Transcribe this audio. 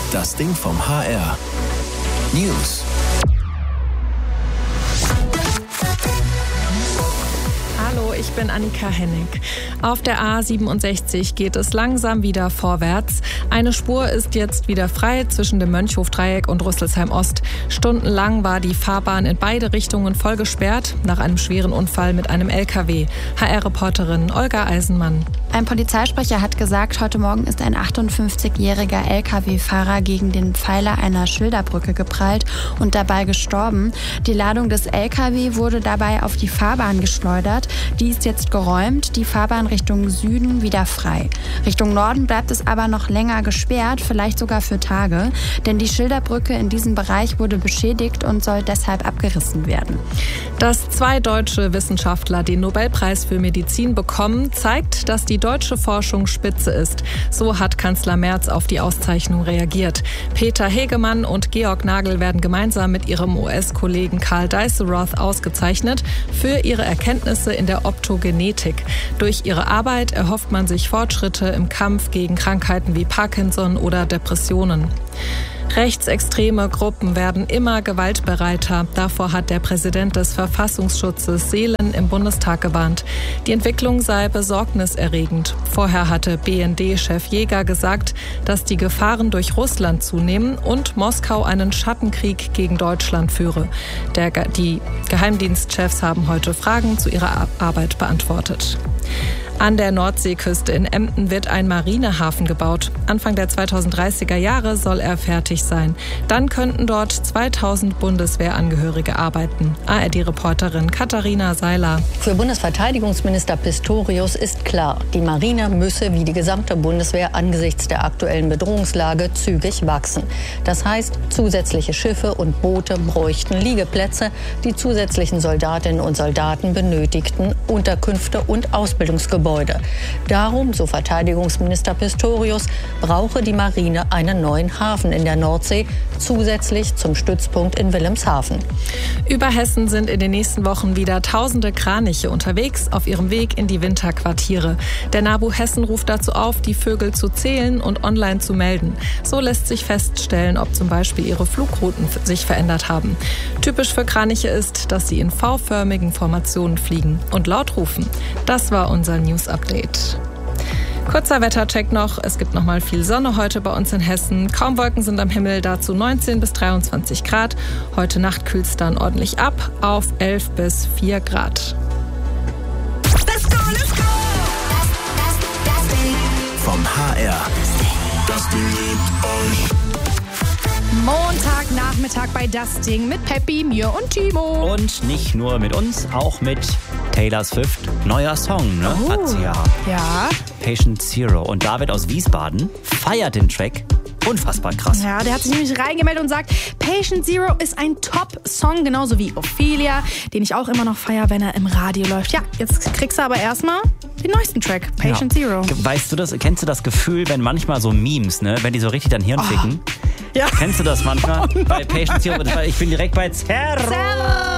Das Ding vom HR. News. Hallo, ich bin Annika Hennig. Auf der A67 geht es langsam wieder vorwärts. Eine Spur ist jetzt wieder frei zwischen dem Mönchhof-Dreieck und Rüsselsheim-Ost. Stundenlang war die Fahrbahn in beide Richtungen voll gesperrt nach einem schweren Unfall mit einem LKW. HR-Reporterin Olga Eisenmann. Ein Polizeisprecher hat gesagt, heute Morgen ist ein 58-jähriger LKW-Fahrer gegen den Pfeiler einer Schilderbrücke geprallt und dabei gestorben. Die Ladung des LKW wurde dabei auf die Fahrbahn geschleudert. Die ist jetzt geräumt, die Fahrbahn Richtung Süden wieder frei. Richtung Norden bleibt es aber noch länger gesperrt, vielleicht sogar für Tage, denn die Schilderbrücke in diesem Bereich wurde beschädigt und soll deshalb abgerissen werden. Dass 2 deutsche Wissenschaftler den Nobelpreis für Medizin bekommen, zeigt, dass die deutsche Forschung spitze ist. So hat Kanzler Merz auf die Auszeichnung reagiert. Peter Hegemann und Georg Nagel werden gemeinsam mit ihrem US-Kollegen Karl Dijsselroth ausgezeichnet für ihre Erkenntnisse in der Optogenetik. Durch ihre Arbeit erhofft man sich Fortschritte im Kampf gegen Krankheiten wie Parkinson oder Depressionen. Rechtsextreme Gruppen werden immer gewaltbereiter. Davor hat der Präsident des Verfassungsschutzes Seelen im Bundestag gewarnt. Die Entwicklung sei besorgniserregend. Vorher hatte BND-Chef Jäger gesagt, dass die Gefahren durch Russland zunehmen und Moskau einen Schattenkrieg gegen Deutschland führe. Die Geheimdienstchefs haben heute Fragen zu ihrer Arbeit beantwortet. An der Nordseeküste in Emden wird ein Marinehafen gebaut. Anfang der 2030er Jahre soll er fertig sein. Dann könnten dort 2000 Bundeswehrangehörige arbeiten. ARD-Reporterin Katharina Seiler. Für Bundesverteidigungsminister Pistorius ist klar, die Marine müsse wie die gesamte Bundeswehr angesichts der aktuellen Bedrohungslage zügig wachsen. Das heißt, zusätzliche Schiffe und Boote bräuchten Liegeplätze. Die zusätzlichen Soldatinnen und Soldaten benötigten Unterkünfte und Ausbildungsgebäude. Darum, so Verteidigungsminister Pistorius, brauche die Marine einen neuen Hafen in der Nordsee, zusätzlich zum Stützpunkt in Wilhelmshaven. Über Hessen sind in den nächsten Wochen wieder tausende Kraniche unterwegs auf ihrem Weg in die Winterquartiere. Der NABU Hessen ruft dazu auf, die Vögel zu zählen und online zu melden. So lässt sich feststellen, ob zum Beispiel ihre Flugrouten sich verändert haben. Typisch für Kraniche ist, dass sie in V-förmigen Formationen fliegen und laut rufen. Das war unser News-Update. Kurzer Wettercheck noch. Es gibt noch mal viel Sonne heute bei uns in Hessen. Kaum Wolken sind am Himmel, dazu 19 bis 23 Grad. Heute Nacht kühlt es dann ordentlich ab auf 11 bis 4 Grad. Let's go, let's go! Das Ding vom HR. Das Ding liebt euch. Montagnachmittag bei Das Ding mit Peppi, mir und Timo. Und nicht nur mit uns, auch mit Taylor Swift. Neuer Song, ne? Oh. Hat sie ja. Ja. Patient Zero. Und David aus Wiesbaden feiert den Track. Unfassbar krass. Ja, der hat sich nämlich reingemeldet und sagt, Patient Zero ist ein Top-Song, genauso wie Ophelia, den ich auch immer noch feiere, wenn er im Radio läuft. Ja, jetzt kriegst du aber erstmal den neuesten Track, Patient Zero. Weißt du das, kennst du das Gefühl, wenn manchmal so Memes, ne, wenn die so richtig dein Hirn ficken? Ja. Kennst du das manchmal? Bei Patient Zero, ich bin direkt bei Zero.